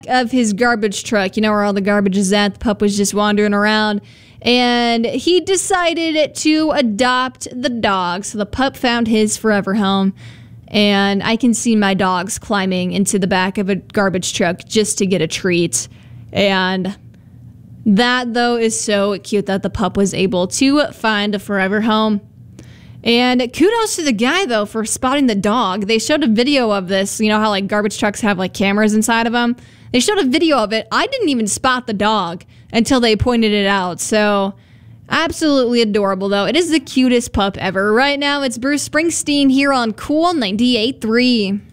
of his garbage truck, you know, where all the garbage is at. The pup was just wandering around, and he decided to adopt the dog. So the pup found his forever home, and I can see my dogs climbing into the back of a garbage truck just to get a treat. And that, though, is so cute that the pup was able to find a forever home. And kudos to the guy, though, for spotting the dog. They showed a video of this. You know how, like, garbage trucks have, like, cameras inside of them? They showed a video of it. I didn't even spot the dog until they pointed it out. So, absolutely adorable, though. It is the cutest pup ever. Right now, it's Bruce Springsteen here on Cool 98.3.